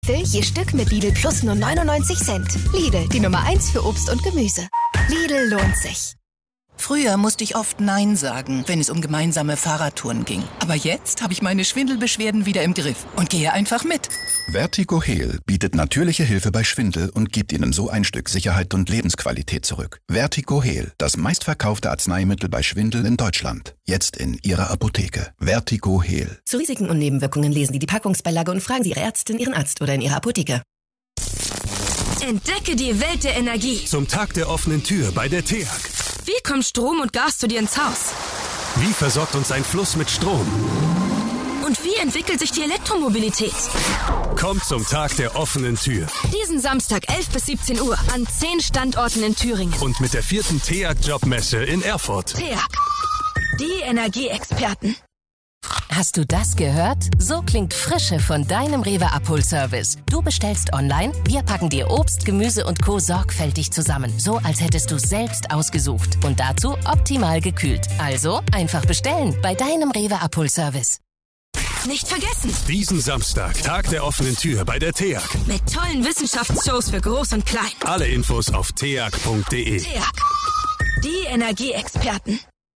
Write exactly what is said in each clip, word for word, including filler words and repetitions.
Je Stück mit Lidl Plus nur neunundneunzig Cent. Lidl, die Nummer eins für Obst und Gemüse. Lidl lohnt sich. Früher musste ich oft Nein sagen, wenn es um gemeinsame Fahrradtouren ging. Aber jetzt habe ich meine Schwindelbeschwerden wieder im Griff und gehe einfach mit. Vertigo Heal bietet natürliche Hilfe bei Schwindel und gibt Ihnen so ein Stück Sicherheit und Lebensqualität zurück. Vertigo Heal, das meistverkaufte Arzneimittel bei Schwindel in Deutschland. Jetzt in Ihrer Apotheke. Vertigo Heal. Zu Risiken und Nebenwirkungen lesen Sie die Packungsbeilage und fragen Sie Ihre Ärztin, Ihren Arzt oder in Ihrer Apotheke. Entdecke die Welt der Energie. Zum Tag der offenen Tür bei der T E A G. Wie kommt Strom und Gas zu dir ins Haus? Wie versorgt uns ein Fluss mit Strom? Und wie entwickelt sich die Elektromobilität? Kommt zum Tag der offenen Tür. Diesen Samstag elf bis siebzehn Uhr an zehn Standorten in Thüringen. Und mit der vierten T E A G-Jobmesse in Erfurt. T E A G. Die Energieexperten. Hast du das gehört? So klingt Frische von deinem Rewe Abholservice. Du bestellst online, wir packen dir Obst, Gemüse und Co. sorgfältig zusammen. So, als hättest du selbst ausgesucht. Und dazu optimal gekühlt. Also einfach bestellen bei deinem Rewe Abholservice. Nicht vergessen! Diesen Samstag, Tag der offenen Tür bei der T E A G. Mit tollen Wissenschaftsshows für Groß und Klein. Alle Infos auf t e a g punkt d e. T E A G. Die Energieexperten.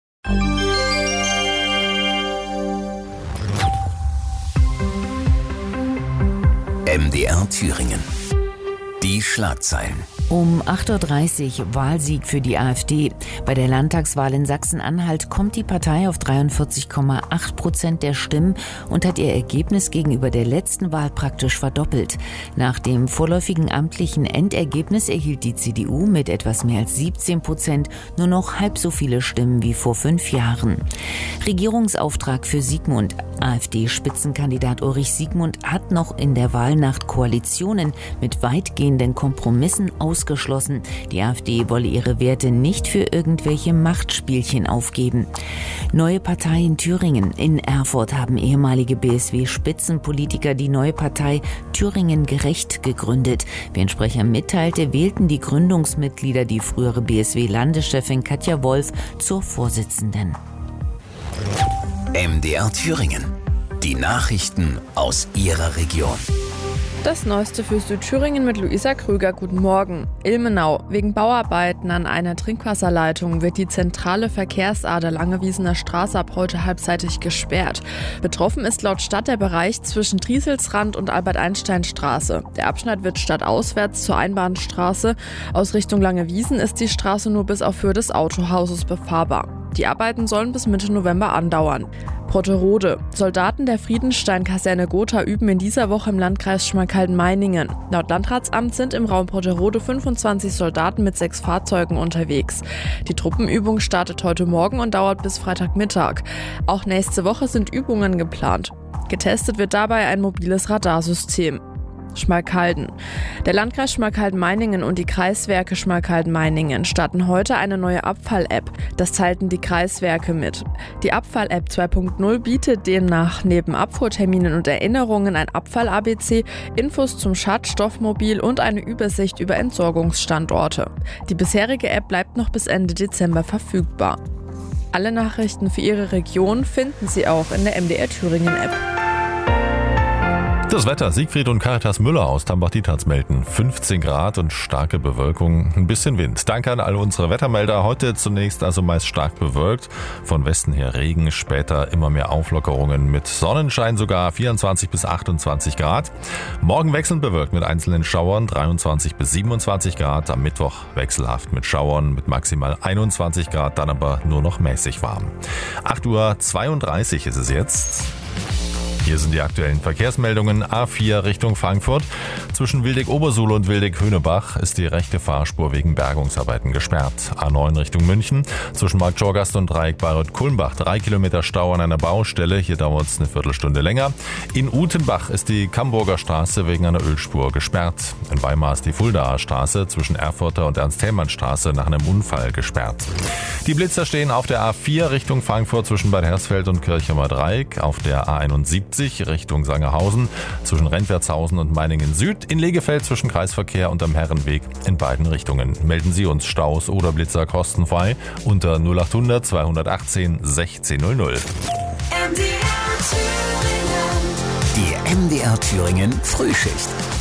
M D R Thüringen. Die Schlagzeilen. Um acht Uhr dreißig Wahlsieg für die AfD. Bei der Landtagswahl in Sachsen-Anhalt kommt die Partei auf dreiundvierzig Komma acht Prozent der Stimmen und hat ihr Ergebnis gegenüber der letzten Wahl praktisch verdoppelt. Nach dem vorläufigen amtlichen Endergebnis erhielt die C D U mit etwas mehr als siebzehn Prozent nur noch halb so viele Stimmen wie vor fünf Jahren. Regierungsauftrag für Siegmund. AfD-Spitzenkandidat Ulrich Siegmund hat noch in der Wahlnacht Koalitionen mit weitgehenden Kompromissen ausgeschlossen. Die AfD wolle ihre Werte nicht für irgendwelche Machtspielchen aufgeben. Neue Partei in Thüringen. In Erfurt haben ehemalige B S W-Spitzenpolitiker die neue Partei Thüringen gerecht gegründet. Wie ein Sprecher mitteilte, wählten die Gründungsmitglieder die frühere B S W-Landeschefin Katja Wolf zur Vorsitzenden. M D R Thüringen. Die Nachrichten aus Ihrer Region. Das Neueste für Südthüringen mit Luisa Krüger. Guten Morgen. Ilmenau. Wegen Bauarbeiten an einer Trinkwasserleitung wird die zentrale Verkehrsader Langewiesener Straße ab heute halbseitig gesperrt. Betroffen ist laut Stadt der Bereich zwischen Trieselsrand und Albert-Einstein-Straße. Der Abschnitt wird stadtauswärts zur Einbahnstraße. Aus Richtung Langewiesen ist die Straße nur bis auf Höhe des Autohauses befahrbar. Die Arbeiten sollen bis Mitte November andauern. Brotterode. Soldaten der Friedenstein-Kaserne Gotha üben in dieser Woche im Landkreis Schmalkalden-Meiningen. Laut Landratsamt sind im Raum Brotterode fünfundzwanzig Soldaten mit sechs Fahrzeugen unterwegs. Die Truppenübung startet heute Morgen und dauert bis Freitagmittag. Auch nächste Woche sind Übungen geplant. Getestet wird dabei ein mobiles Radarsystem. Schmalkalden. Der Landkreis Schmalkalden-Meiningen und die Kreiswerke Schmalkalden-Meiningen starten heute eine neue Abfall-App. Das teilten die Kreiswerke mit. Die Abfall-App zwei Punkt null bietet demnach neben Abfuhrterminen und Erinnerungen ein Abfall-A B C, Infos zum Schadstoffmobil und eine Übersicht über Entsorgungsstandorte. Die bisherige App bleibt noch bis Ende Dezember verfügbar. Alle Nachrichten für Ihre Region finden Sie auch in der M D R Thüringen App. Das Wetter. Siegfried und Caritas Müller aus Tambach-Dietz melden. fünfzehn Grad und starke Bewölkung, ein bisschen Wind. Danke an alle unsere Wettermelder. Heute zunächst also meist stark bewölkt. Von Westen her Regen, später immer mehr Auflockerungen mit Sonnenschein, sogar vierundzwanzig bis achtundzwanzig Grad. Morgen wechselnd bewölkt mit einzelnen Schauern, dreiundzwanzig bis siebenundzwanzig Grad. Am Mittwoch wechselhaft mit Schauern mit maximal einundzwanzig Grad, dann aber nur noch mäßig warm. acht Uhr zweiunddreißig ist es jetzt. Hier sind die aktuellen Verkehrsmeldungen. A vier Richtung Frankfurt. Zwischen Wildeck-Obersuhl und Wildeck-Höhnebach ist die rechte Fahrspur wegen Bergungsarbeiten gesperrt. A neun Richtung München. Zwischen Markt Schorgast und Dreieck Bayreuth-Kulmbach. Drei Kilometer Stau an einer Baustelle. Hier dauert es eine Viertelstunde länger. In Utenbach ist die Kamburger Straße wegen einer Ölspur gesperrt. In Weimar ist die Fuldaer Straße zwischen Erfurter und Ernst-Thälmann-Straße nach einem Unfall gesperrt. Die Blitzer stehen auf der A vier Richtung Frankfurt zwischen Bad Hersfeld und Kirchheimer Dreieck. Auf der A einundsiebzig Richtung Sangerhausen zwischen Rentwertshausen und Meiningen Süd, in Legefeld zwischen Kreisverkehr und am Herrenweg in beiden Richtungen. Melden Sie uns Staus oder Blitzer kostenfrei unter null achthundert zweihundertachtzehn sechzehn null null. Die M D R Thüringen Frühschicht.